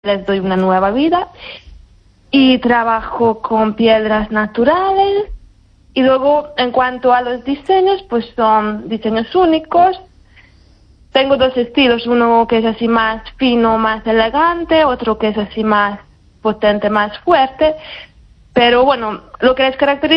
les doy una nueva vida. Y trabajo con piedras naturales. Y luego, en cuanto a los diseños, pues son diseños únicos. Tengo dos estilos, uno que es así más fino, más elegante, otro que es así más potente, más fuerte. Pero bueno, lo que les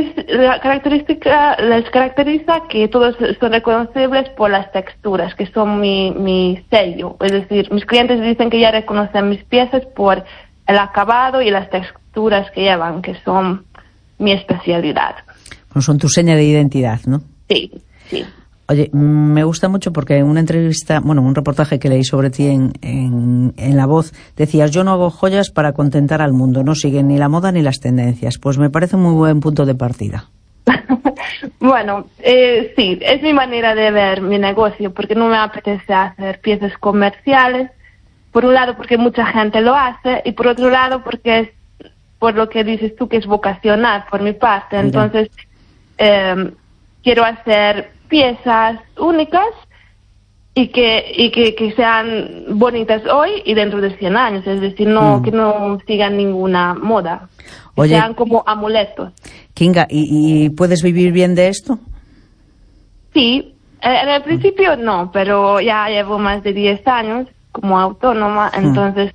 caracteriza que todos son reconocibles por las texturas, que son mi sello. Es decir, mis clientes dicen que ya reconocen mis piezas por el acabado y las texturas que llevan, que son mi especialidad. Bueno, son tu seña de identidad, ¿no? Sí, sí. Oye, me gusta mucho porque en una entrevista, bueno, un reportaje que leí sobre ti en La Voz, decías, yo no hago joyas para contentar al mundo, no siguen ni la moda ni las tendencias. Pues me parece un muy buen punto de partida. Bueno, sí, es mi manera de ver mi negocio, porque no me apetece hacer piezas comerciales. Por un lado, porque mucha gente lo hace, y por otro lado, porque es por lo que dices tú, que es vocacional por mi parte. Mira. Entonces, quiero hacer piezas únicas y que sean bonitas hoy y dentro de 100 años, es decir, que no sigan ninguna moda, que sean como amuletos. Kinga, ¿y puedes vivir bien de esto? Sí, en el principio no, pero ya llevo más de 10 años como autónoma, entonces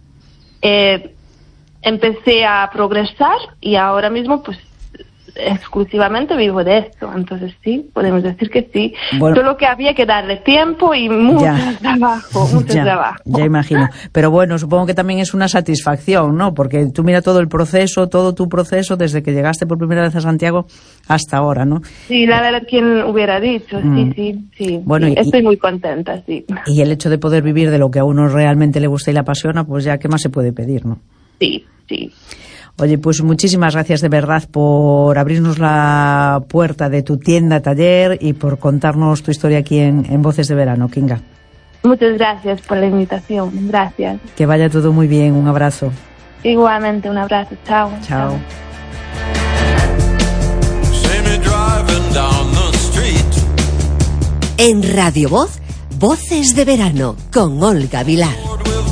empecé a progresar y ahora mismo pues exclusivamente vivo de esto, entonces sí, podemos decir que sí. Bueno, solo que había que darle tiempo y mucho trabajo. Ya imagino. Pero bueno, supongo que también es una satisfacción, ¿no? Porque tú mira todo tu proceso, desde que llegaste por primera vez a Santiago hasta ahora, ¿no? Sí, la verdad, ¿quién hubiera dicho? Sí. Bueno, sí. Estoy muy contenta, sí. Y el hecho de poder vivir de lo que a uno realmente le gusta y le apasiona, pues ya, ¿qué más se puede pedir, no? Sí. Oye, pues muchísimas gracias de verdad por abrirnos la puerta de tu tienda, taller y por contarnos tu historia aquí en Voces de Verano, Kinga. Muchas gracias por la invitación, gracias. Que vaya todo muy bien, un abrazo. Igualmente, un abrazo, chao. Chao. En Radio Voz, Voces de Verano, con Olga Vilar.